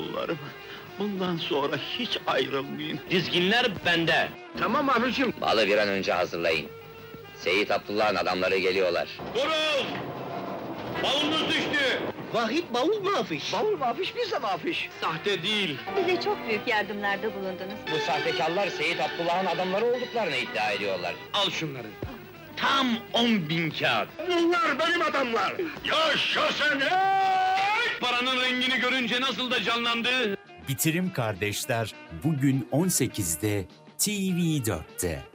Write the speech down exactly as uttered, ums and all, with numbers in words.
oğullarım. Bundan sonra hiç ayrılmayın. Dizginler bende. Tamam abicim. Malı bir an önce hazırlayın. Seyit Abdullah'ın adamları geliyorlar. Durun! Bavulunuz düştü! Vahit bavul mu afiş? Bavul mu afiş, biz de mi afiş? Sahte değil. Bize çok büyük yardımlarda bulundunuz. Bu sahtekarlar Seyit Abdullah'ın adamları olduklarını iddia ediyorlar. Al şunları. Tam on bin kağıt. Bunlar benim adamlar! Yaşa sen! Hey! Paranın rengini görünce nasıl da canlandı? Bitirim Kardeşler bugün on sekizde T V dörtte.